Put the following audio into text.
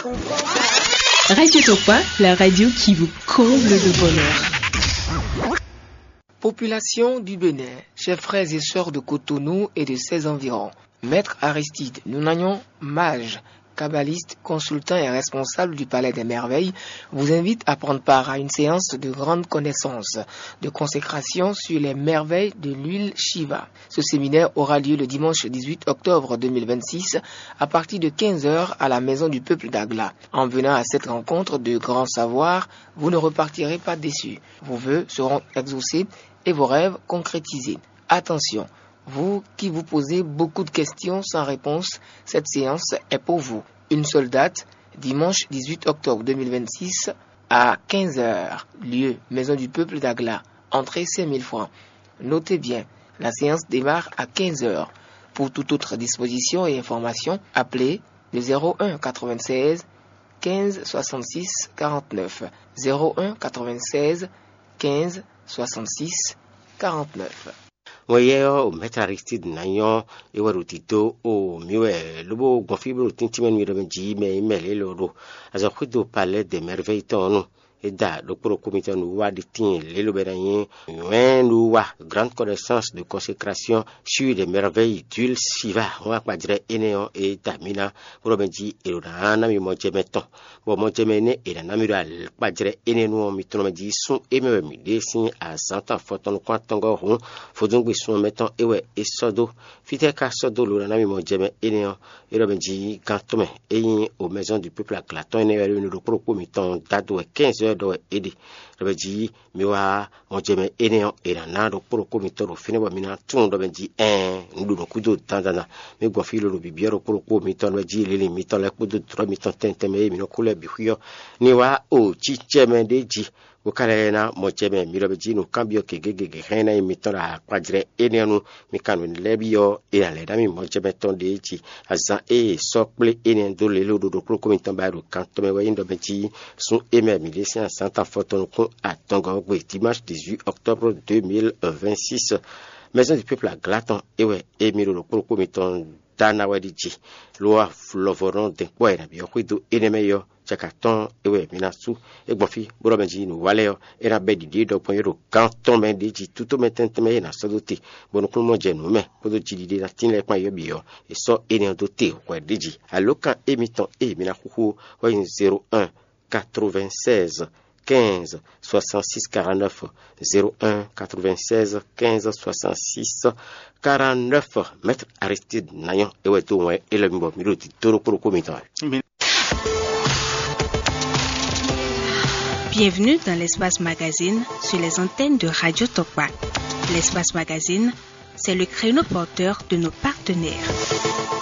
Radio Tokwa, la radio qui vous comble de bonheur. Population du Bénin, chers frères et sœurs de Cotonou et de ses environs, Maître Aristide Nounagnon, mage, kabbaliste, consultant et responsable du Palais des Merveilles, vous invite à prendre part à une séance de grande connaissance, de consécration sur les merveilles de l'huile Shiva. Ce séminaire aura lieu le dimanche 18 octobre 2026 à partir de 15h à la Maison du Peuple d'Agla. En venant à cette rencontre de grands savoirs, vous ne repartirez pas déçus. Vos vœux seront exaucés et vos rêves concrétisés. Attention! Vous qui vous posez beaucoup de questions sans réponse, cette séance est pour vous. Une seule date, dimanche 18 octobre 2026 à 15h. Lieu, Maison du Peuple d'Agla. Entrée 5 000 francs. Notez bien, la séance démarre à 15h. Pour toute autre disposition et information, appelez le 01 96 15 66 49. 01 96 15 66 49. Wayeo Maître Aristide Nounagnon ewarutito o miwe lobo gonfibro tintimen mi remeji me mele loro azakudo Palais des Merveilles tonu eda dokoro comité nou wa di tin lelo beranyen nous wa grande connaissance de consécration sur les merveilles d'huile Shiva wa padre eneon et tamina robenji elona na mi moje meton bo moje mene e na mi ral padre enenu mi tono meji sun emewe mi desin a santa foton kwantongo hu fodungbe sun meton ewe esodo fiteka sodo lo na mi moje me eneon e robenji kantome eyin au Maison du Peuple à Claton ene le dokoro comité dado 15h do edi rebeji miwa mojeme eneon era nado poro komitoro fineba mina tundo benji ndu no kudo tandana me gwafilo lo bibiero poro komitoro rebeji lele mitole kudo 3 miton tenteme mino kule bihuyo niwa o chicheme deji wakale na mojeme mirobeji no kambio kegege hena imitora kwadre eneonu mikanu lebio ina leda mi mojeme tondeji azan sokle enen do lelo do poro komiton baro kantome wa indo benji sun eme milesian santa foton ko atongo dimanche 18 octobre 2026 Maison du Peuple à Glaton ewe emiro lo poro komiton dana wadiji loa flovoron de kwera bi okuido enemeyo chakaton ewe minasu egbofi borobenji no waleo era bedi dido ponyo canton mendeji tuto metenteme na sodote bonukun moje no me kodo jidide na tinle pa yobiyo e so ene dote kwa deji aloka emiton mina kuku wa 01 96 15 66 49 01 96 15 66 49 Maître Aristide Nounagnon eweto we elembo miruti toro pour comité. Bienvenue dans l'espace magazine sur les antennes de Radio Tokwa. L'espace magazine, c'est le créneau porteur de nos partenaires.